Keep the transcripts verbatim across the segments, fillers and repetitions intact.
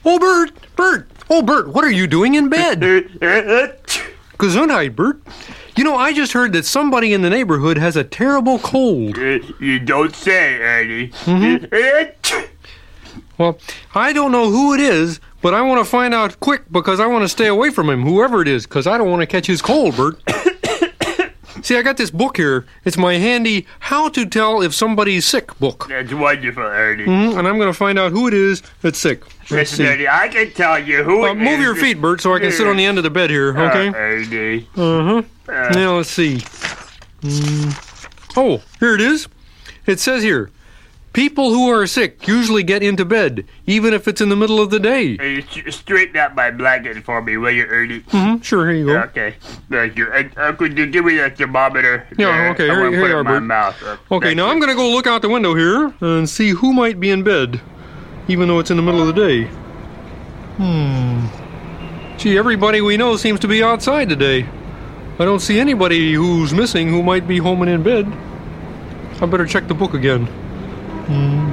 Oh, Bert, Bert. Oh, Bert, what are you doing in bed? Gesundheit, Bert. You know, I just heard that somebody in the neighborhood has a terrible cold. Uh, you don't say, Ernie. Mm-hmm. Well, I don't know who it is, but I want to find out quick because I want to stay away from him, whoever it is, because I don't want to catch his cold, Bert. See, I got this book here. It's my handy How to Tell If Somebody's Sick book. That's wonderful, Ernie. Mm-hmm, and I'm going to find out who it is that's sick. Let's Listen, see. Ernie, I can tell you who Uh, it move is. your feet, Bert, so I can sit on the end of the bed here, okay? Uh, Ernie. Uh-huh. Uh, Now, let's see. Mm. Oh, here it is. It says here, people who are sick usually get into bed, even if it's in the middle of the day. Hey, s- straighten out my blanket for me, will you, Ernie? Mm-hmm. Sure, here you go. Okay, thank you. And, uh, could you give me that thermometer? Yeah, there? okay, I here- want to here put you it are, in my Bert. mouth. Uh, Okay, thank now you. I'm going to go look out the window here and see who might be in bed, even though it's in the middle of the day. Hmm. Gee, everybody we know seems to be outside today. I don't see anybody who's missing who might be home and in bed. I better check the book again. Hmm.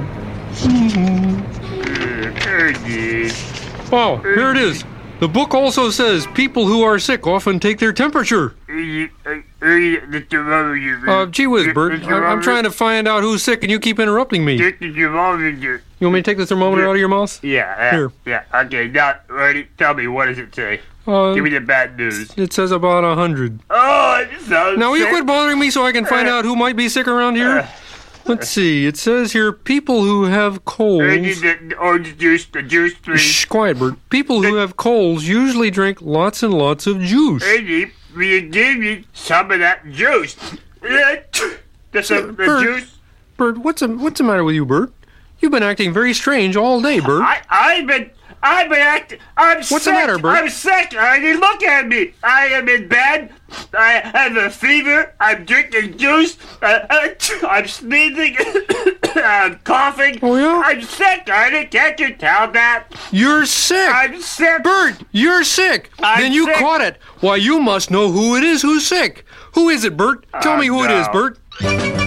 Uh, Ernie. Oh, here it is. The book also says people who are sick often take their temperature. Ernie, uh, Ernie, the thermometer. Uh, gee whiz, Bert. I- I'm trying to find out who's sick and you keep interrupting me. You Get the thermometer. want me to take the thermometer out of your mouth? Yeah, uh, Here. yeah. Okay, now, Ernie, tell me, what does it say? Uh, Give me the bad news. it says about a hundred. Oh, it sounds Now, will you sick. quit bothering me so I can find out who might be sick around here? Uh, Let's see. It says here people who have Ernie, colds. the, the orange juice, the juice, please. Shh, quiet, Bert. People who have colds usually drink lots and lots of juice. Ernie, will you give me some of that juice? The, some, the Bert. juice. Bert, what's the, what's the matter with you, Bert? You've been acting very strange all day, Bert. I, I've been, I've been acting, I'm sick. What's the matter, Bert? I'm sick, Ernie, look at me. I am in bed. I have a fever. I'm drinking juice. Uh, uh, I'm sneezing. I'm coughing. Oh, yeah? I'm sick, Ernie. Can't you tell that? You're sick. I'm sick. Bert, you're sick. I'm then you sick. caught it. Why, you must know who it is who's sick. Who is it, Bert? Tell Uh, me who it no. is, Bert.